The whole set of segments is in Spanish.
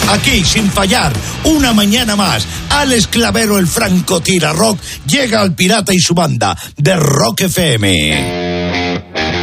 Aquí, sin fallar, una mañana más, Alex Clavero, el francotirador rock, llega al Pirata y su banda de Rock FM.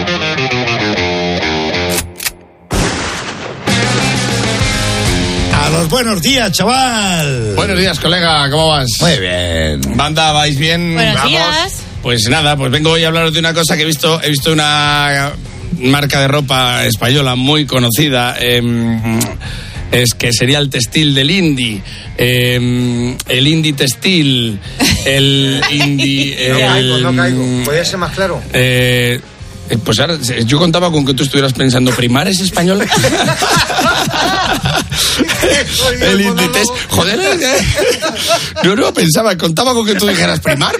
A los buenos días, chaval. Buenos días, colega, ¿cómo vas? Muy bien. Banda, ¿vais bien? Buenos Vamos. días. Pues nada, pues vengo hoy a hablaros de una cosa que he visto una marca de ropa española muy conocida, es que sería el textil del indie, el indie textil, el indie... No caigo. ¿Podría ser más claro? Pues ahora, yo contaba con que tú estuvieras pensando, ¿Primar es español? El indie test, joder, no pensaba, contaba con que tú dijeras Primar.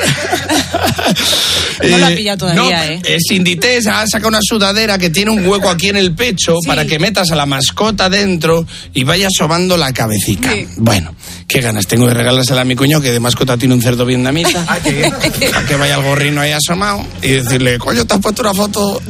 No lo ha pillado todavía, no, es Inditex, ha sacado una sudadera que tiene un hueco aquí en el pecho, sí, para que metas a la mascota dentro y vayas sobando la cabecita. Sí. Bueno, qué ganas tengo de regalársela a mi cuñado, que de mascota tiene un cerdo vietnamita, para que vaya el gorrino ahí asomado y decirle, coño, te has puesto una foto...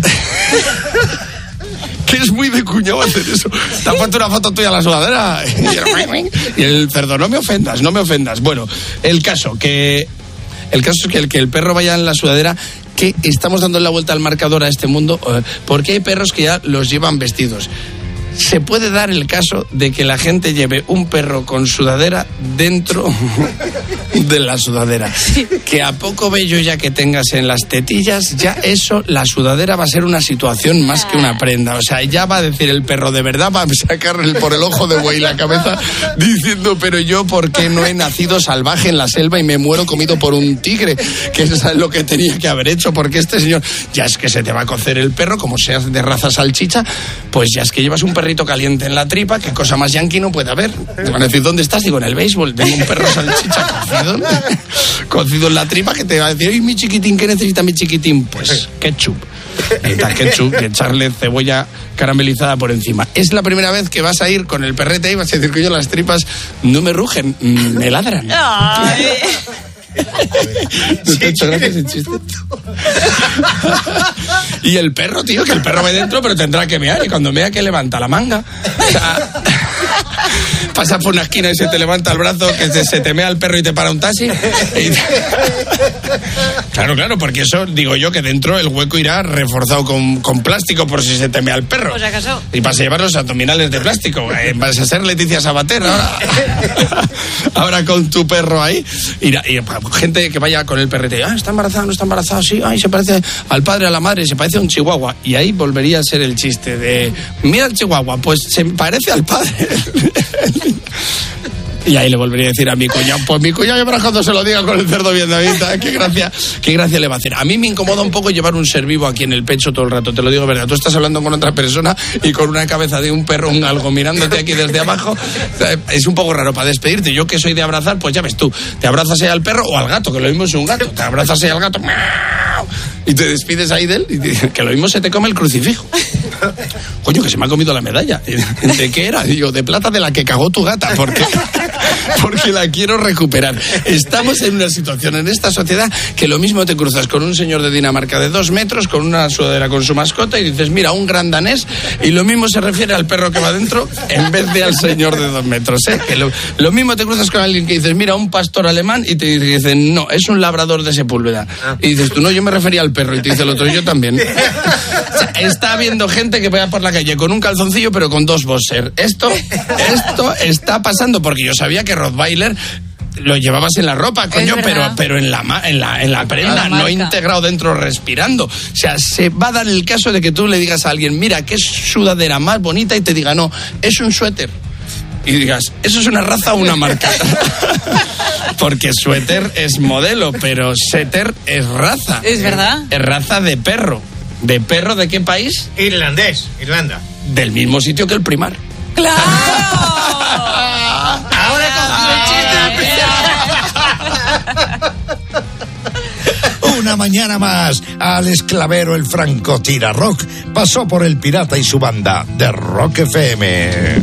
Que es muy de cuñado hacer eso. Te has puesto una foto tuya a la sudadera y el cerdo, no me ofendas. Bueno, el caso es que el perro vaya en la sudadera, que estamos dando la vuelta al marcador a este mundo, porque hay perros que ya los llevan vestidos. Se puede dar el caso de que la gente lleve un perro con sudadera dentro de la sudadera. Sí. Que a poco vello ya que tengas en las tetillas, ya eso, la sudadera va a ser una situación más que una prenda. O sea, ya va a decir el perro, de verdad, va a sacarle por el ojo de buey la cabeza diciendo, pero yo, ¿por qué no he nacido salvaje en la selva y me muero comido por un tigre? Que eso es lo que tenía que haber hecho, porque este señor, ya es que se te va a cocer el perro, como seas de raza salchicha, pues ya es que llevas un perrito caliente en la tripa, qué cosa más yanqui no puede haber. Te van a decir, ¿dónde estás? Digo, en el béisbol, tengo un perro salchicha cocido en la tripa, que te va a decir, ¡ay, mi chiquitín, qué necesita mi chiquitín! Pues ketchup. Necesitas ketchup y echarle cebolla caramelizada por encima. Es la primera vez que vas a ir con el perrete y vas a decir, coño, las tripas no me rugen, me ladran. Ay. ¿No te ha hecho gracia ese chiste? Y el perro, tío, que el perro ve dentro, pero tendrá que mear, y cuando mea, que levanta la manga. O sea, pasa por una esquina y se te levanta el brazo, que se te mea el perro y te para un taxi. Claro, porque eso, digo yo, que dentro el hueco irá reforzado con plástico por si se te mea el perro. Pues acaso. Y vas a llevar los abdominales de plástico. Vas a ser Leticia Sabater ahora con tu perro ahí. Y gente que vaya con el perrete, está embarazada, no está embarazada, sí, ay, se parece al padre, a la madre, se parece a un chihuahua. Y ahí volvería a ser el chiste de, mira el chihuahua, pues se parece al padre. Y ahí le volvería a decir a mi cuñado, pues mi cuñado, ya cuando se lo diga con el cerdo vietnamita, qué gracia le va a hacer. A mí me incomoda un poco llevar un ser vivo aquí en el pecho todo el rato, te lo digo verdad. Tú estás hablando con otra persona y con una cabeza de un perro, un algo mirándote aquí desde abajo, es un poco raro para despedirte. Yo, que soy de abrazar, pues ya ves tú, te abrazas ahí al perro o al gato, que lo mismo es un gato, te abrazas ahí al gato y te despides ahí de él, que lo mismo se te come el crucifijo. Coño, que se me ha comido la medalla. ¿De qué era? Digo, de plata, de la que cagó tu gata, porque la quiero recuperar. Estamos en una situación en esta sociedad que lo mismo te cruzas con un señor de Dinamarca de 2 metros, con una sudadera con su mascota, y dices, mira, un gran danés, y lo mismo se refiere al perro que va dentro en vez de al señor de 2 metros, ¿eh? Que lo mismo te cruzas con alguien que dices, mira, un pastor alemán, y te dicen, no, es un labrador de Sepúlveda. Y dices tú, no, yo me refería al perro, y te dice el otro, yo también. O sea, está habiendo gente que vaya por la calle con un calzoncillo pero con 2 boxers. Esto está pasando, porque yo sabía que Rottweiler lo llevabas en la ropa, coño, pero en la prenda, no integrado dentro respirando. O sea, se va a dar el caso de que tú le digas a alguien, mira, qué sudadera más bonita, y te diga, no, es un suéter. Y digas, ¿eso es una raza o una marca? Porque suéter es modelo, pero setter es raza. Es verdad. Es raza de perro. ¿De perro de qué país? Irlandés, Irlanda. Del mismo sitio que el Primar. ¡Claro! Ahora Una mañana más, Alex Clavero, el francotirador rock, pasó por el Pirata y su banda de Rock FM.